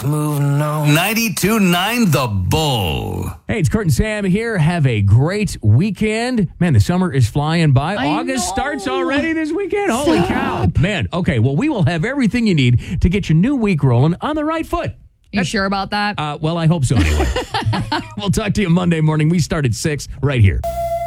moving on. 92.9 The Bull. Hey, it's Kurt and Sam here. Have a great weekend. Man, the summer is flying by. I August know. starts already this weekend. Holy cow. Man, okay, well, we will have everything you need to get your new week rolling on the right foot. You sure about that? Well, I hope so anyway. We'll talk to you Monday morning. We start at 6 right here.